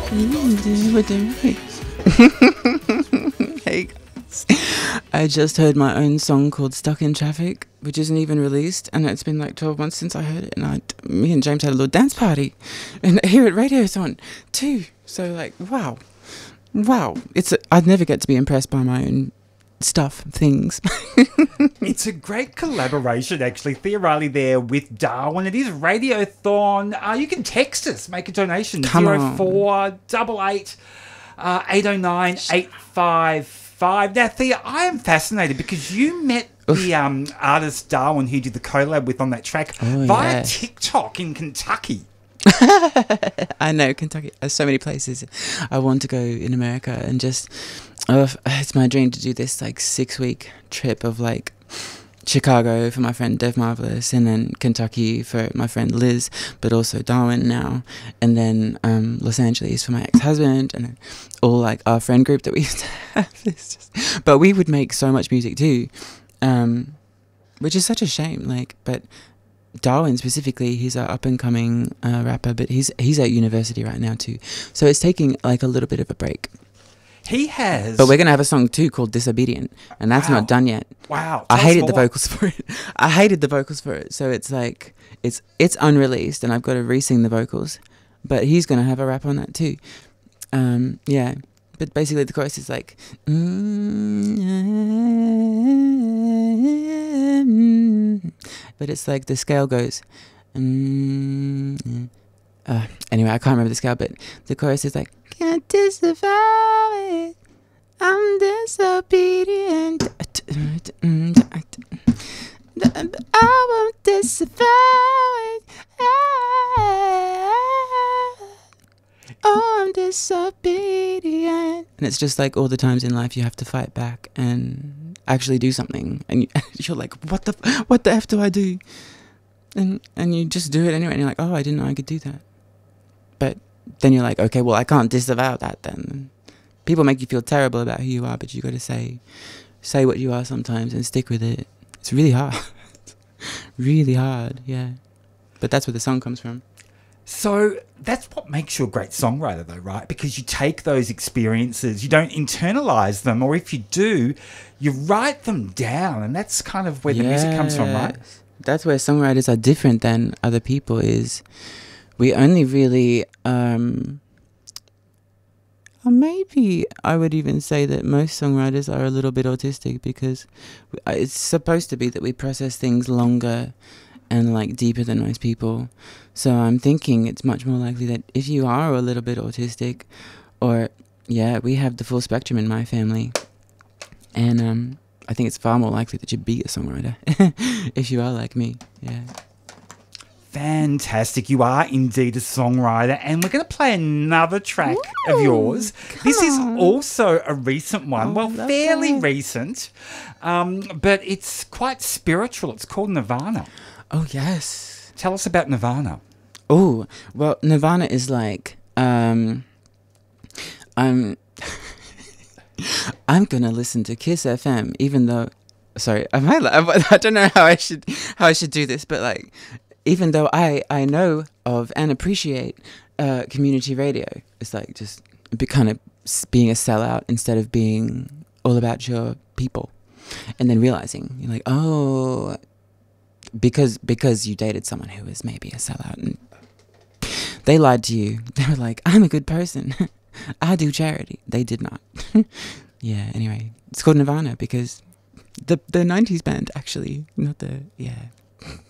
Hey guys. I just heard my own song called Stuck in Traffic, which isn't even released, and it's been like 12 months since I heard it, and me and James had a little dance party, and here at Radiothon too. So like, wow. I'd never get to be impressed by my own things. It's a great collaboration, actually. Thea Riley there with Darwin. It is Radiothon. You can text us, make a donation. Come on. 0488 809 855. Now, Thea, I am fascinated because you met the artist Darwin who you did the collab with on that track via TikTok in Kentucky. I know, Kentucky. There's so many places I want to go in America, and just it's my dream to do this like 6-week trip of like Chicago for my friend Dev Marvelous, and then Kentucky for my friend Liz, but also Darwin now, and then Los Angeles for my ex-husband, and then all like our friend group that we used to have. But we would make so much music too, which is such a shame. Like, but Darwin specifically, he's an up-and-coming rapper, but he's at university right now too, so it's taking like a little bit of a break. He has, but we're gonna have a song too called Disobedient, and that's not done yet. Wow. I hated the vocals for it. So it's like it's unreleased, and I've got to re-sing the vocals, but he's gonna have a rap on that too. Yeah, but basically the chorus is like but it's like the scale goes anyway, I can't remember the scale, but the chorus is like, can't disavow it, I'm disobedient, I won't disavow it, oh, I'm disobedient. And it's just like all the times in life you have to fight back and actually do something, and you're like, what the F do I do? And you just do it anyway, and you're like, oh, I didn't know I could do that. But then you're like, okay, well, I can't disavow that then. People make you feel terrible about who you are, but you got to say what you are sometimes and stick with it. It's really hard. Really hard, yeah. But that's where the song comes from. So that's what makes you a great songwriter, though, right? Because you take those experiences, you don't internalize them, or if you do, you write them down, and that's kind of where the music comes from, right? That's where songwriters are different than other people, is we only really, or maybe I would even say that most songwriters are a little bit autistic, because it's supposed to be that we process things longer and like deeper than most people. So I'm thinking it's much more likely that if you are a little bit autistic, or we have the full spectrum in my family, and I think it's far more likely that you'd be a songwriter if you are like me. Yeah. Fantastic. You are indeed a songwriter, and we're going to play another track of yours. This is also a recent one, fairly recent, but it's quite spiritual. It's called Nirvana. Oh, yes. Tell us about Nirvana. Oh, well, Nirvana is like, I'm gonna listen to Kiss FM, even though, sorry, I don't know how I should do this, but like, even though I know of and appreciate community radio, it's like just kind of being a sellout instead of being all about your people, and then realizing you're like, oh, because you dated someone who was maybe a sellout and they lied to you. They were like, I'm a good person. I do charity. They did not. Yeah, anyway, it's called Nirvana because the 90s band, actually, not the, yeah.